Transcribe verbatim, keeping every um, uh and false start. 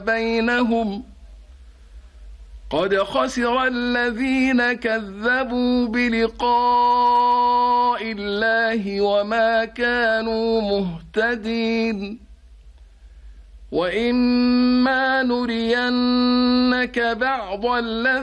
بينهم قد خسر الذين كذبوا بلقاء الله وما كانوا مهتدين وإما نرينك بعض الذي